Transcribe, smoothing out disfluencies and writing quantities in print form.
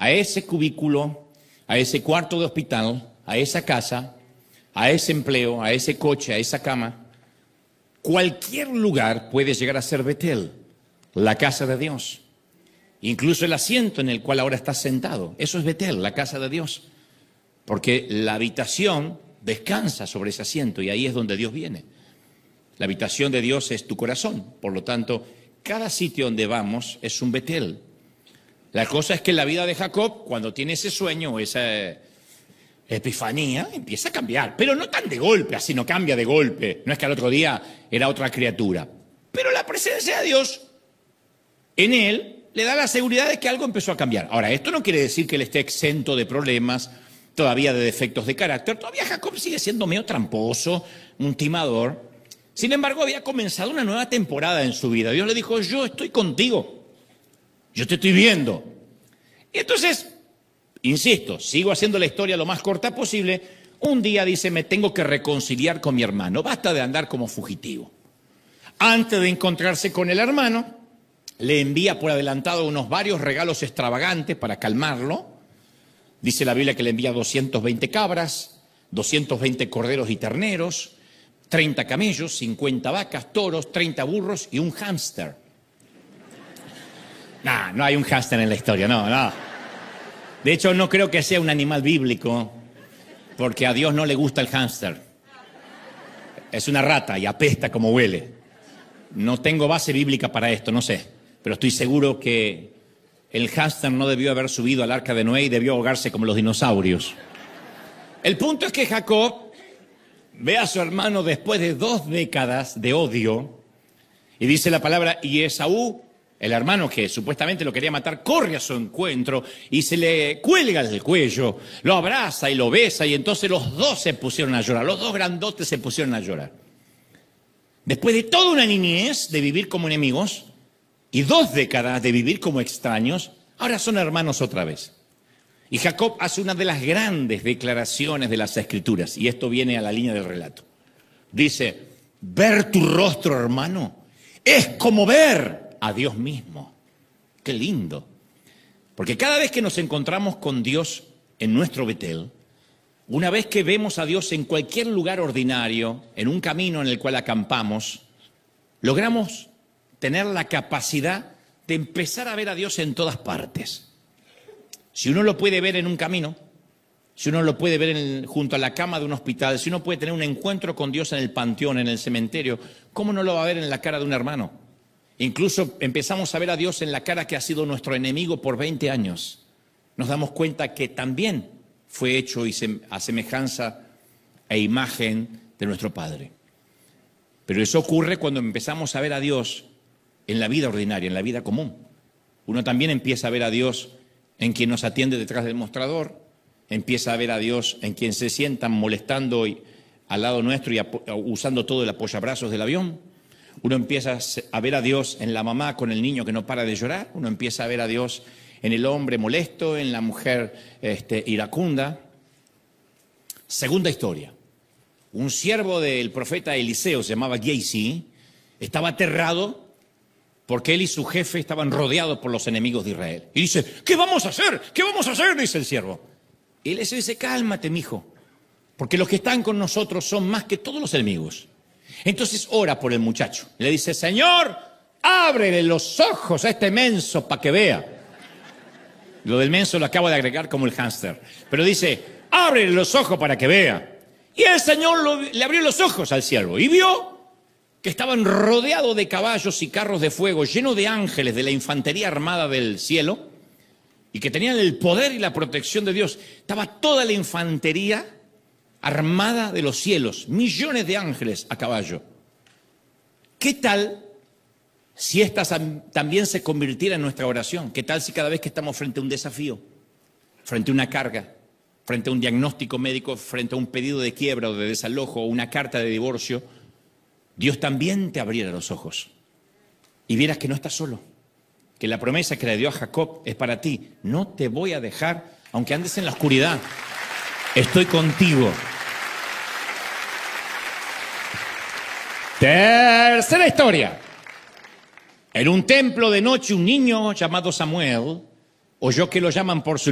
a ese cubículo, a ese cuarto de hospital, a esa casa, a ese empleo, a ese coche, a esa cama. Cualquier lugar puede llegar a ser Betel, la casa de Dios. Incluso el asiento en el cual ahora estás sentado, eso es Betel, la casa de Dios. Porque la habitación descansa sobre ese asiento y ahí es donde Dios viene. La habitación de Dios es tu corazón, por lo tanto, cada sitio donde vamos es un Betel. La cosa es que la vida de Jacob, cuando tiene ese sueño o esa epifanía, empieza a cambiar, pero no tan de golpe, así no cambia de golpe, no es que al otro día era otra criatura, pero la presencia de Dios en él le da la seguridad de que algo empezó a cambiar. Ahora, esto no quiere decir que él esté exento de problemas, todavía de defectos de carácter, todavía Jacob sigue siendo medio tramposo, un timador. Sin embargo, había comenzado una nueva temporada en su vida. Dios le dijo, yo estoy contigo, yo te estoy viendo. Y entonces, insisto, sigo haciendo la historia lo más corta posible. Un día dice, me tengo que reconciliar con mi hermano, basta de andar como fugitivo. Antes de encontrarse con el hermano, le envía por adelantado varios regalos extravagantes para calmarlo. Dice la Biblia que le envía 220 cabras, 220 corderos y terneros, 30 camellos, 50 vacas, toros, 30 burros y un hámster. No hay un hámster en la historia, no. De hecho, no creo que sea un animal bíblico, porque a Dios no le gusta el hámster. Es una rata y apesta como huele. No tengo base bíblica para esto, no sé, pero estoy seguro que el hámster no debió haber subido al arca de Noé y debió ahogarse como los dinosaurios. El punto es que Jacob ve a su hermano después de 2 décadas de odio y dice la palabra, y Esaú, el hermano que supuestamente lo quería matar, corre a su encuentro y se le cuelga del cuello, lo abraza y lo besa y entonces los dos se pusieron a llorar, los dos grandotes se pusieron a llorar. Después de toda una niñez de vivir como enemigos y 2 décadas de vivir como extraños, ahora son hermanos otra vez. Y Jacob hace una de las grandes declaraciones de las Escrituras, y esto viene a la línea del relato. Dice, ver tu rostro, hermano, es como ver a Dios mismo. Qué lindo. Porque cada vez que nos encontramos con Dios en nuestro Betel, una vez que vemos a Dios en cualquier lugar ordinario, en un camino en el cual acampamos, logramos tener la capacidad de empezar a ver a Dios en todas partes. Si uno lo puede ver en un camino, si uno lo puede ver junto a la cama de un hospital, si uno puede tener un encuentro con Dios en el panteón, en el cementerio, ¿cómo no lo va a ver en la cara de un hermano? Incluso empezamos a ver a Dios en la cara que ha sido nuestro enemigo por 20 años. Nos damos cuenta que también fue hecho a semejanza e imagen de nuestro Padre. Pero eso ocurre cuando empezamos a ver a Dios en la vida ordinaria, en la vida común. Uno también empieza a ver a Dios en quien nos atiende detrás del mostrador, empieza a ver a Dios en quien se sientan molestando al lado nuestro y usando todo el apoyabrazos del avión. Uno empieza a ver a Dios en la mamá con el niño que no para de llorar. Uno empieza a ver a Dios en el hombre molesto, en la mujer iracunda. Segunda historia. Un siervo del profeta Eliseo, se llamaba Giesi, estaba aterrado porque él y su jefe estaban rodeados por los enemigos de Israel. Y dice, ¿qué vamos a hacer? ¿Qué vamos a hacer? Dice el siervo. Y Eliseo dice, cálmate, mijo, porque los que están con nosotros son más que todos los enemigos. Entonces ora por el muchacho. Le dice, Señor, ábrele los ojos a este menso para que vea. Lo del menso lo acabo de agregar como el hámster. Pero dice, ábrele los ojos para que vea. Y el Señor le abrió los ojos al siervo y vio que estaban rodeados de caballos y carros de fuego, llenos de ángeles de la infantería armada del cielo, y que tenían el poder y la protección de Dios. Estaba toda la infantería armada de los cielos, millones de ángeles a caballo. ¿Qué tal si esta también se convirtiera en nuestra oración? ¿Qué tal si cada vez que estamos frente a un desafío, frente a una carga, frente a un diagnóstico médico, frente a un pedido de quiebra o de desalojo o una carta de divorcio, Dios también te abriera los ojos y vieras que no estás solo, que la promesa que le dio a Jacob es para ti? No te voy a dejar, aunque andes en la oscuridad, estoy contigo. Tercera historia. En un templo de noche, un niño llamado Samuel oyó que lo llaman por su